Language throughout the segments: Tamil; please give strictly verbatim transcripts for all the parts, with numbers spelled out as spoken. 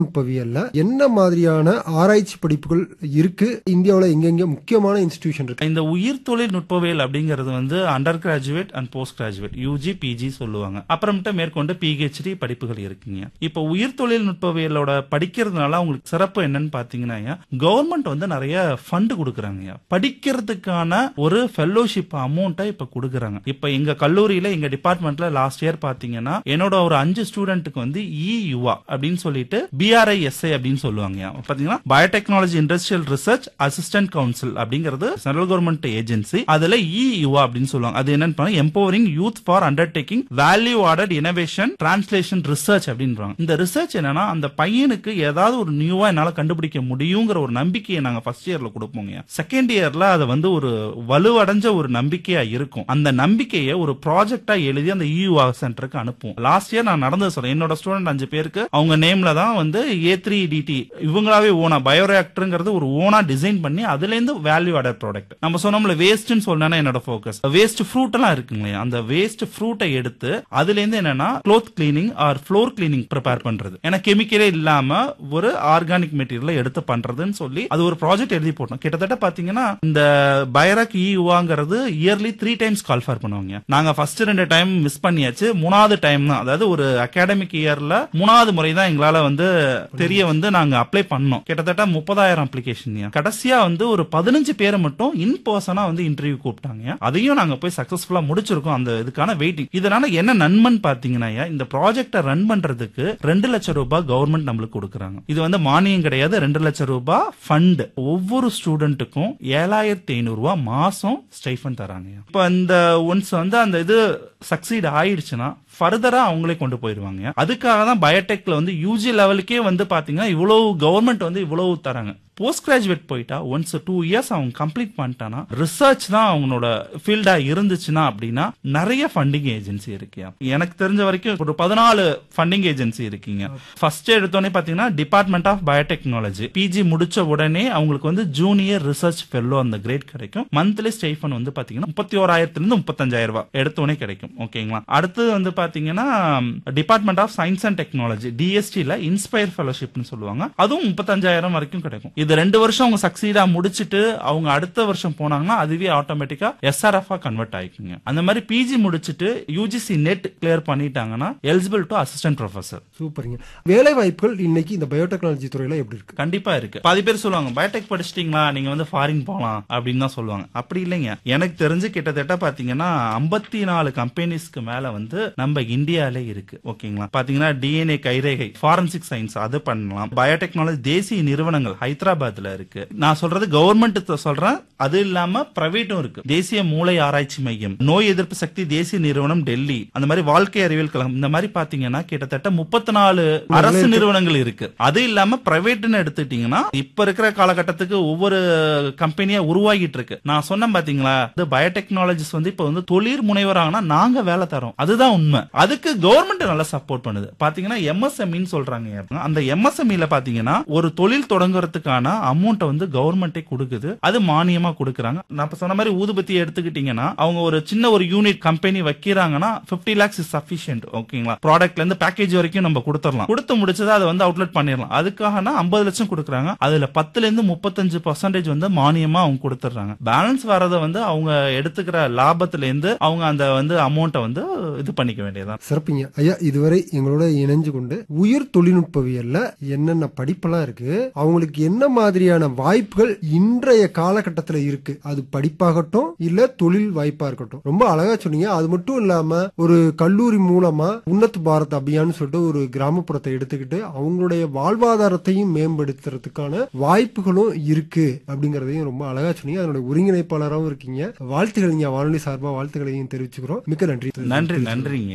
நுட்பவியல்ல என்ன மாதிரியான ஆராய்ச்சி படிப்புகள் இருக்கு, இந்தியாவுல எங்கெங்க முக்கியமான இன்ஸ்டிடியூஷன் இருக்கு? இந்த உயிர் தொழில் நுட்பவியல் அப்படிங்கிறது வந்து under graduate and post graduate UG PG சொல்லுவாங்க. அப்புறமேட்டு மேற்கொண்டு பிஹெச்டி படிப்புகள் இருக்குங்க. இப்ப உயிர் தொழில் நுட்பவியலோட படிக்கிறதுனால அவங்களுக்கு சிறப்பு என்னன்னு பாத்தீங்கன்னா, கவர்மெண்ட் வந்து நிறைய ஃபண்ட் கொடுக்கறாங்க. படிக்கிறதுக்கான ஒரு ஃபெல்லோஷிப் அமௌண்ட்டை இப்ப கொடுக்கறாங்க. இப்ப எங்க கல்லூரியில எங்க டிபார்ட்மெண்ட்ல லாஸ்ட் இயர் பாத்தீங்கன்னா என்னோட ஒரு அஞ்சு ஸ்டூடெண்ட்டுக்கு வந்து இ யுவா அப்படின்னு சொல்லிட்டு பிஆர்ஐஎஸ்ஐ அப்படின்னு சொல்லுவாங்க. பாத்தீங்கன்னா biotechnology industrial research assistant council அப்படிங்கிறது சென்ட்ரல் கவர்மெண்ட் ஏஜென்சி. அதுல இ யுவா அப்படின்னு சொல்லுவாங்க. அது என்னன்னு empowering youth for undertaking value added innovation translation research அப்படின்றாங்க. இந்த ரிசர்ச் என்னன்னா அந்த பையனுக்கு ஏதாவது ஒரு நியூவா என்னால கண்டுபிடிக்க முடியுங்கிற ஒரு நம்பிக்கையை நாங்க ஃபர்ஸ்ட் இயர்ல கொடுப்போங்க. செகண்ட் இயர்ல அது வந்து ஒரு வலுவடைஞ்ச ஒரு நம்பிக்கையா இருக்கும். அந்த நம்பிக்கையை ஒரு ப்ராஜெக்டா எழுதி அந்த இயூஆ சென்டருக்கு அனுப்புவோம். லாஸ்ட் இயர் நான் நடந்தது சொல்றேன். என்னோட ஸ்டூடெண்ட் அஞ்சு பேருக்கு அவங்க நேம்ல தான் வந்து ஏ த்ரீ டிடி இவங்களாவே ஓனா பயோரியாக்டர்ங்கிறது ஒரு ஓனா டிசைன் பண்ணி அதுல இருந்து வேல்யூ ஆடட் ப்ராடக்ட் நம்ம சொன்னோம்ல வேஸ்ட்னு சொன்னா என்னோட ஃபோக்கஸ் வேஸ்ட் ஃப்ரூட் எல்லாம் இருக்குங்களே அந்த வேஸ்ட் ஃப்ரூட்டை எடுத்து அதுல இருந்து என்னன்னா cloth cleaning R floor cleaning prepare பண்றது. ஏன்னா கெமிக்கலே இல்லாம ஒரு ஆர்கானிக் மெட்டீரியல் எடுத்து பண்றதுன்னு சொல்லி அது ஒரு ப்ராஜெக்ட் எழுதி போட்டோம். கிட்டத்தட்ட பாத்தீங்கன்னா இந்த பயோராக் இயூவாங்கிறது yearly three times call for பண்ணுவாங்க. நாங்க ஃபர்ஸ்ட் ரெண்டு டைம் மிஸ் பண்ணியாச்சு. மூணாவது டைம் தான், அதாவது ஒரு அகாடமிக் இயர்ல மூணாவது முறை தான் எங்களால வந்து தெரிய வந்து நாங்க அப்ளை பண்ணோம். கிட்டத்தட்ட முப்பதாயிரம் அப்ளிகேஷன். கடைசியா வந்து ஒரு பதினஞ்சு பேரை மட்டும் இன் பர்சனா வந்து இன்டர்வியூ கூப்பிட்டாங்க. அதையும் நாங்க போய் சக்சஸ்ஃபுல்லா முடிச்சிருக்கோம். அந்த இதுக்கான வெயிட்டிங். இதனால என்ன நன்மைன்னு பாத்தீங்கன்னா இந்த ப்ராஜெக்ட ரன் பண்றதுக்கு ரெண்டு லட்சம் ரூபாய் கவர்மெண்ட் நம்மளுக்கு கொடுக்கறாங்க. இது வந்து மானியம் கிடையாது, ரெண்டு லட்சம் ரூபாய் ஃபண்ட். ஒவ்வொரு ஸ்டூடெண்ட்டுக்கும் ஏழாயிரத்தி ஐநூறு ரூபாய் மாசம் ஸ்டைஃபன் தராங்க. இப்ப இந்த ஒன்ஸ் வந்து அந்த இது சக்சீட் ஆயிடுச்சுன்னா ஃபர்தரா அவங்களே கொண்டு போயிருவாங்க. அதுக்காக தான் பயோடெக்ல வந்து யூஜி லெவலுக்கே வந்து பாத்தீங்கன்னா இவ்வளவு கவர்மெண்ட் வந்து இவ்வளவு தராங்க. போஸ்ட் கிராஜுவேட் போயிட்டா ஒன்ஸ் டூ இயர்ஸ் அவங்க கம்ப்ளீட் பண்ணிட்டானா ரிசர்ச் தான் அவங்களோட ஃபீல்டா இருந்துச்சுன்னா அப்படின்னா நிறைய ஃபண்டிங் ஏஜென்சி இருக்கு. எனக்கு தெரிஞ்ச வரைக்கும் ஒரு பதினாலு ஃபண்டிங் ஏஜென்சி இருக்குங்க. ஃபர்ஸ்ட் எடுத்தோடனே பாத்தீங்கன்னா டிபார்ட்மெண்ட் ஆஃப் பயோடெக்னாலஜி பிஜி முடிச்ச உடனே அவங்களுக்கு வந்து ஜூனியர் ரிசர்ச் ஃபெல்லோ அந்த கிரேட் கிடைக்கும். மந்த்லி ஸ்டைஃபன் வந்து பாத்தீங்கன்னா முப்பத்தி ஓராயிரத்துல இருந்து முப்பத்தஞ்சாயிரம் ரூபாய் எடுத்தோடனே கிடைக்கும். ஓகேங்களா. அடுத்து வந்து பாத்தீங்கன்னா department of science and technology டிஎஸ்டில inspire ஃபெலோஷிப்னு சொல்லுவாங்க. அதுவும் முப்பத்தஞ்சாயிரம் வரைக்கும் கிடைக்கும். இது ரெண்டு வருஷம் அவங்க சக்சீடா முடிச்சிட்டு அவங்க அடுத்த வருஷம் போனாங்கன்னா அதுவே ஆட்டோமேட்டிக்கா எஸ்ஆர்எஃப் கன்வெர்ட் ஆயிக்குங்க. அந்த மாதிரி பிஜி முடிச்சிட்டு யூஜிசி நெட் கிளியர் பண்ணிட்டாங்கன்னா எலிஜிபிள் டு அசிஸ்டன்ட் ப்ரொஃபசர். சூப்பருங்க. வேலை வாய்ப்புகள் இன்னைக்கு இந்த பயோடெக்னாலஜி துறையில எப்படி இருக்கு? கண்டிப்பா இருக்கு. பாதி பேர் சொல்லுவாங்க பயோடெக் படிச்சிட்டீங்களா நீங்க வந்து ஃபாரின் போகலாம் அப்படின்னு தான் சொல்லுவாங்க. அப்படி இல்லைங்க. எனக்கு தெரிஞ்சு கிட்டத்தட்ட பாத்தீங்கன்னா ஐம்பத்தி நாலு கம்பெனிஸ்க்கு மேல வந்து நம்ம இந்தியாலே இருக்கு. ஓகேங்களா. பாத்தீங்கன்னா டிஎன்ஏ கைரேகை ஃபாரன்சிக் சயின்ஸ் அது பண்ணலாம். பயோடெக்னாலஜி தேசிய நிறுவனங்கள் ஹைதராபாத்ல இருக்கு. நான் சொல்றது கவர்மெண்ட் சொல்றேன். அது இல்லாம பிரைவேட்டும் இருக்கு. தேசிய மூளை ஆராய்ச்சி மையம், நோய் எதிர்ப்பு சக்தி தேசிய நிறுவனம் டெல்லி, அந்த மாதிரி வாழ்க்கை அறிவியல் கழகம், இந்த மாதிரி பாத்தீங்கன்னா கிட்டத்தட்ட முப்பத்தி நாலு அரசு நிறுவனங்கள் இருக்கு. அது இல்லாம பிரைவேட்னு எடுத்துட்டீங்கன்னா இப்ப இருக்கிற காலகட்டத்துக்கு ஒவ்வொரு கம்பெனியா உருவாகிட்டு இருக்கு. நான் சொன்னேன் பாத்தீங்களா பயோடெக்னாலஜிஸ் வந்து இப்ப வந்து தொழில் முனைவராங்கன்னா நாங்க வேலை தரோம். அதுதான் உண்மை. அதுக்கு கவர்மெண்ட் நல்லா சப்போர்ட் பண்ணுது. பாத்தீங்கன்னா எம்எஸ்எம்இ சொல்றாங்க. அந்த எம்எஸ்எம்இல பாத்தீங்கன்னா ஒரு தொழில் தொடங்குறதுக்கான அமௌண்ட் வந்து கவர்மெண்டே கொடுக்குது. அது மானியமா கொடுக்கறாங்க. நான் சொன்ன மாதிரி ஊதுபத்தி எடுத்துக்கிட்டீங்கன்னா அவங்க ஒரு சின்ன ஒரு unit company வைக்கிறாங்கன்னா fifty lakhs is sufficient. ஓகேங்களா. ப்ராடக்ட்ல இருந்து பேக்கேஜ் வரைக்கும் நம்ம கொடுத்துடலாம். கொடுத்து முடிச்சதா அதை வந்து அவுட்லெட் பண்ணிடலாம். அதுக்காக ஐம்பது லட்சம் கொடுக்கறாங்க. அதுல பத்துல இருந்து முப்பத்தஞ்சு பர்சன்டேஜ் வந்து மானியமா அவங்க கொடுத்துறாங்க. பேலன்ஸ் வரத வந்து அவங்க எடுத்துக்கிற லாபத்துல இருந்து அவங்க அந்த வந்து அமௌண்ட்டை வந்து இது பண்ணிக்க வேண்டியதான். சிறப்புங்க ஐயா. இதுவரை எங்களோட இணைஞ்சு கொண்டு உயிர் தொழில்நுட்பவியல்ல என்னென்ன படிப்பெல்லாம் இருக்கு, அவங்களுக்கு என்ன மாதிரியான வாய்ப்புகள் இன்றைய காலகட்டத்தில் இருக்கு, அது படிப்பாகட்டும் இல்ல தொழில் வாய்ப்பா இருக்கட்டும், ரொம்ப அழகா சொன்னீங்க. அது மட்டும் இல்லாம ஒரு கல்லூரி மூலமா உன்னத் பாரத் அபியான் சொல்லிட்டு ஒரு கிராமப்புறத்தை எடுத்துக்கிட்டு அவங்களுடைய வாழ்வாதாரத்தையும் மேம்படுத்துறதுக்கான வாய்ப்புகளும் இருக்கு அப்படிங்கறதையும் ரொம்ப அழகா சொன்னீங்க. அதனுடைய ஒருங்கிணைப்பாளராகவும் இருக்கீங்க. வாழ்த்துக்கள். நீங்க வானொலி சார்பா வாழ்த்துக்களையும் தெரிவிச்சுக்கிறோம். மிக்க நன்றி. நன்றி. நன்றிங்க.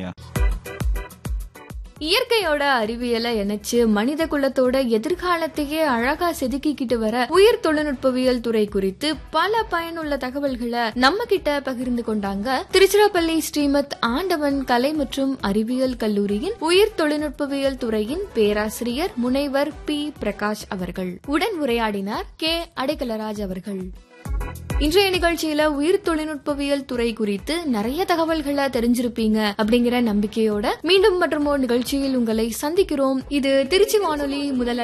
இயற்கையோட அறிவியலை இணைச்சு மனித குலத்தோட எதிர்காலத்தையே அழகா செதுக்கிக்கிட்டு வர உயிர் தொழில்நுட்பவியல் துறை குறித்து பல பயனுள்ள தகவல்களை நம்ம கிட்ட பகிர்ந்து கொண்டாங்க திருச்சிராப்பள்ளி ஸ்ரீமத் ஆண்டவன் கலை மற்றும் அறிவியல் கல்லூரியின் உயிர் தொழில்நுட்பவியல் துறையின் பேராசிரியர் முனைவர் பி பிரகாஷ் அவர்கள். உடன் உரையாடினார் கே அடைக்கலராஜ் அவர்கள். இன்றைய நிகழ்ச்சியில உயிர் தொழில்நுட்பவியல் துறை குறித்து நிறைய தகவல்களை தெரிஞ்சிருப்பீங்க அப்படிங்கிற நம்பிக்கையோட மீண்டும் மற்றும் ஒரு நிகழ்ச்சியில் உங்களை சந்திக்கிறோம். இது திருச்சி வானொலி முதல்